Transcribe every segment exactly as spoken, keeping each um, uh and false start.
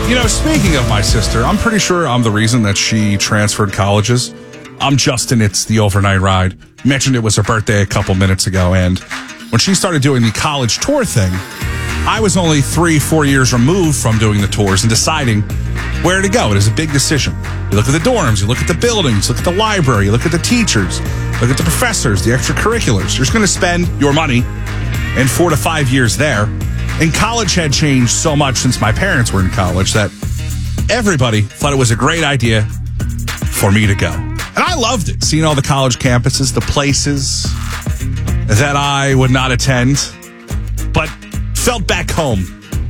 You know, speaking of my sister, I'm pretty sure I'm the reason that she transferred colleges. I'm Justin. It's the Overnight Ride. Mentioned it was her birthday a couple minutes ago, and when she started doing the college tour thing, I was only three, four years removed from doing the tours and deciding where to go. It is a big decision. You look at the dorms, you look at the buildings, look at the library, you look at the teachers, look at the professors, the extracurriculars. You're just going to spend your money in four to five years there. And college had changed so much since my parents were in college that everybody thought it was a great idea for me to go. And I loved it, seeing all the college campuses, the places that I would not attend, but felt back home.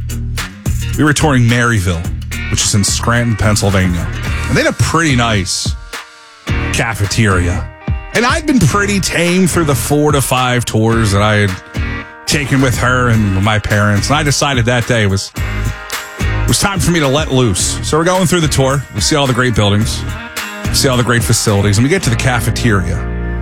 We were touring Maryville, which is in Scranton, Pennsylvania. And they had a pretty nice cafeteria. And I'd been pretty tame through the four to five tours that I had taken with her and my parents. And I decided that day was, it was time for me to let loose. So we're going through the tour. We see all the great buildings. We see all the great facilities. And we get to the cafeteria.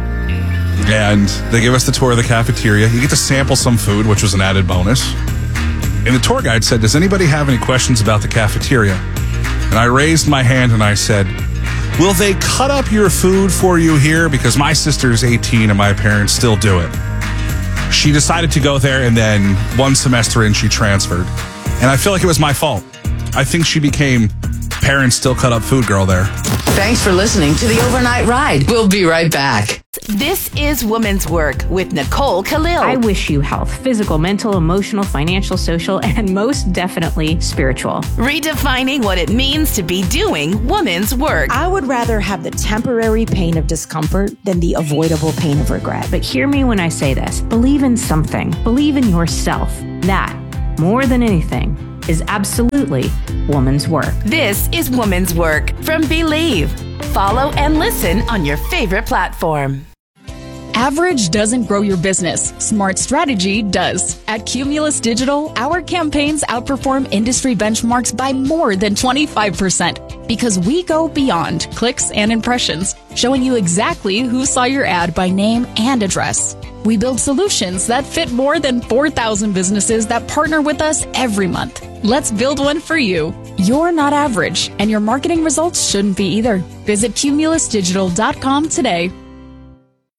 And they give us the tour of the cafeteria. You get to sample some food, which was an added bonus. And the tour guide said, does anybody have any questions about the cafeteria? And I raised my hand and I said, will they cut up your food for you here? Because my sister's eighteen and my parents still do it. She decided to go there, and then one semester in, she transferred. And I feel like it was my fault. I think she became parents still cut up food girl there. Thanks for listening to the Overnight Ride. We'll be right back. This is Woman's Work with Nicole Khalil. I wish you health, physical, mental, emotional, financial, social, and most definitely spiritual. Redefining what it means to be doing woman's work. I would rather have the temporary pain of discomfort than the avoidable pain of regret. But hear me when I say this. Believe in something. Believe in yourself. That, more than anything, is absolutely woman's work. This is Woman's Work from Believe. Follow and listen on your favorite platform. Average doesn't grow your business. Smart strategy does. At Cumulus Digital, our campaigns outperform industry benchmarks by more than twenty-five percent because we go beyond clicks and impressions, showing you exactly who saw your ad by name and address. We build solutions that fit more than four thousand businesses that partner with us every month. Let's build one for you. You're not average, and your marketing results shouldn't be either. Visit cumulus digital dot com today.